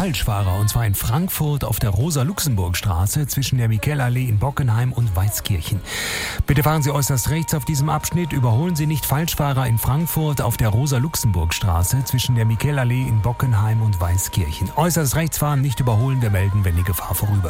Falschfahrer, und zwar in Frankfurt auf der Rosa-Luxemburg-Straße zwischen der Michelallee in Bockenheim und Weißkirchen. Bitte fahren Sie äußerst rechts auf diesem Abschnitt, überholen Sie nicht Falschfahrer in Frankfurt auf der Rosa-Luxemburg-Straße zwischen der Michelallee in Bockenheim und Weißkirchen. Äußerst rechts fahren, nicht überholen, wir melden, wenn die Gefahr vorüber